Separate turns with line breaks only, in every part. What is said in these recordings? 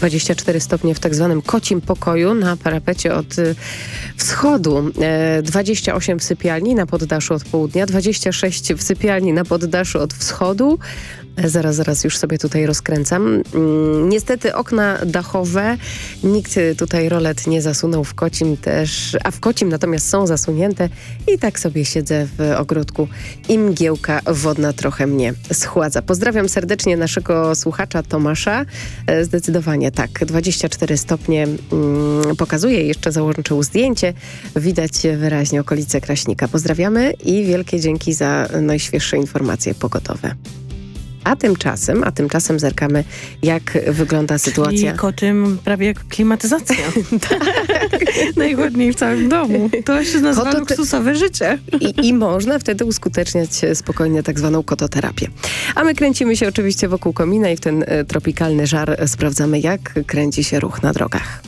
24 stopnie w tak zwanym kocim pokoju na parapecie od wschodu, 28 w sypialni na poddaszu od południa, 26 w sypialni na poddaszu od wschodu. Zaraz już sobie tutaj rozkręcam. Niestety okna dachowe, nikt tutaj rolet nie zasunął, w Kocim też, a w Kocim natomiast są zasunięte i tak sobie siedzę w ogródku i mgiełka wodna trochę mnie schładza. Pozdrawiam serdecznie naszego słuchacza Tomasza. Zdecydowanie tak, 24 stopnie pokazuje, jeszcze załączył zdjęcie. Widać wyraźnie okolice Kraśnika. Pozdrawiamy i wielkie dzięki za najświeższe informacje pogodowe. A tymczasem zerkamy, jak wygląda sytuacja.
I Kotym prawie jak klimatyzacja. Najchłodniej w całym domu. To się nazywa luksusowe życie.
I można wtedy uskuteczniać spokojnie tak zwaną kototerapię. A my kręcimy się oczywiście wokół komina i w ten tropikalny żar sprawdzamy, jak kręci się ruch na drogach.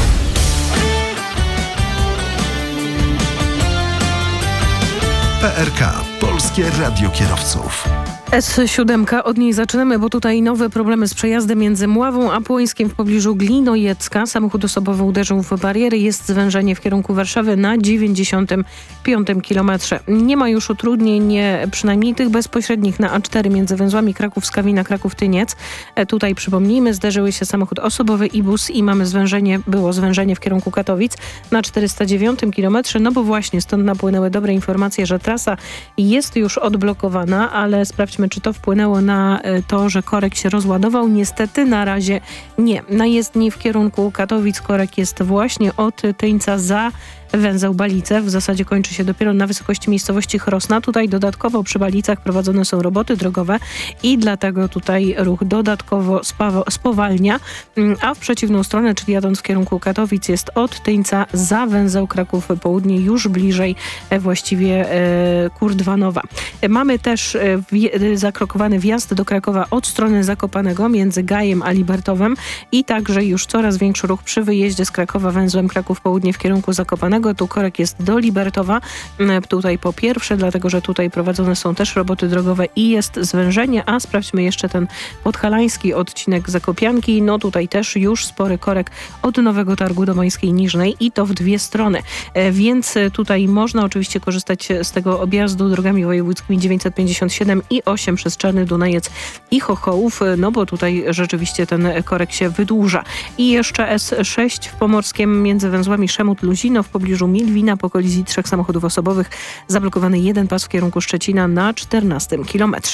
PRK. Polskie Radio Kierowców.
S7, od niej zaczynamy, bo tutaj nowe problemy z przejazdem między Mławą a Płońskiem w pobliżu Glinojecka. Samochód osobowy uderzył w bariery, jest zwężenie w kierunku Warszawy na 95 kilometrze. Nie ma już utrudnień, przynajmniej tych bezpośrednich na A4 między węzłami Kraków-Skawina, Kraków-Tyniec. Tutaj przypomnijmy, zderzyły się samochód osobowy i bus i było zwężenie w kierunku Katowic na 409 kilometrze, no bo właśnie stąd napłynęły dobre informacje, że trasa jest już odblokowana, ale sprawdźmy, czy to wpłynęło na to, że korek się rozładował. Niestety na razie nie. Na jezdni w kierunku Katowic korek jest właśnie od Tyńca za węzeł Balice. W zasadzie kończy się dopiero na wysokości miejscowości Chrosna. Tutaj dodatkowo przy Balicach prowadzone są roboty drogowe i dlatego tutaj ruch dodatkowo spowalnia. A w przeciwną stronę, czyli jadąc w kierunku Katowic, jest od Tyńca za węzeł Kraków Południe, już bliżej właściwie Kurdwanowa. Mamy też zakrokowany wjazd do Krakowa od strony Zakopanego między Gajem a Libertowem i także już coraz większy ruch przy wyjeździe z Krakowa węzłem Kraków Południe w kierunku Zakopanego. Tu korek jest do Libertowa, tutaj po pierwsze, dlatego że tutaj prowadzone są też roboty drogowe i jest zwężenie, a sprawdźmy jeszcze ten podhalański odcinek Zakopianki. No tutaj też już spory korek od Nowego Targu do Mońskiej Niżnej i to w dwie strony. Więc tutaj można oczywiście korzystać z tego objazdu drogami wojewódzkimi 957 i 8 przez Czarny Dunajec i Chochołów, no bo tutaj rzeczywiście ten korek się wydłuża. I jeszcze S6 w Pomorskiem między węzłami Szemut-Luzino w pobliżu Milwina po kolizji 3 samochodów osobowych. Zablokowany jeden pas w kierunku Szczecina na 14 kilometrze.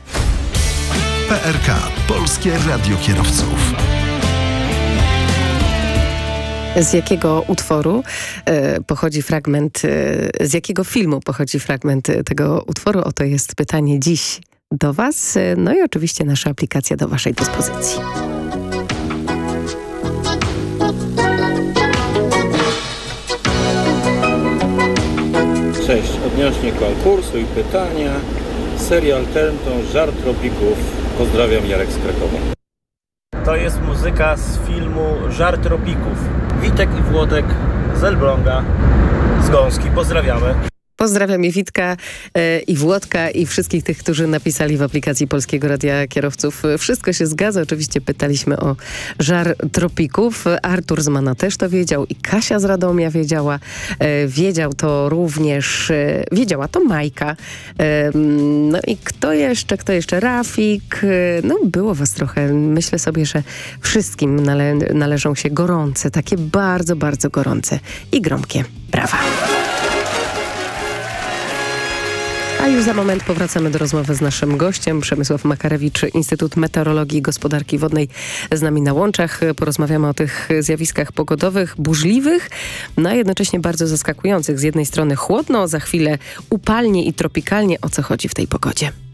PRK. Polskie Radio Kierowców.
Z jakiego utworu pochodzi fragment, z jakiego filmu pochodzi fragment tego utworu? Oto jest pytanie dziś do Was. No i oczywiście nasza aplikacja do Waszej dyspozycji.
Cześć, odnośnie konkursu i pytania. Serial ten to Żar Tropików. Pozdrawiam, Jarek z Krakowa.
To jest muzyka z filmu Żar Tropików. Witek i Włodek z Elbląga, z Gąski. Pozdrawiamy.
Pozdrawiam i Witka, i Włodka, i wszystkich tych, którzy napisali w aplikacji Polskiego Radia Kierowców. Wszystko się zgadza. Oczywiście pytaliśmy o Żar Tropików. Artur z Mana też to wiedział i Kasia z Radomia wiedziała. Wiedział to również, wiedziała to Majka. No i kto jeszcze? Rafik. No było was trochę. Myślę sobie, że wszystkim należą się gorące, takie bardzo, bardzo gorące i gromkie brawa. A już za moment powracamy do rozmowy z naszym gościem. Przemysław Makarewicz, Instytut Meteorologii i Gospodarki Wodnej z nami na łączach. Porozmawiamy o tych zjawiskach pogodowych, burzliwych, no a jednocześnie bardzo zaskakujących. Z jednej strony chłodno, za chwilę upalnie i tropikalnie. O co chodzi w tej pogodzie?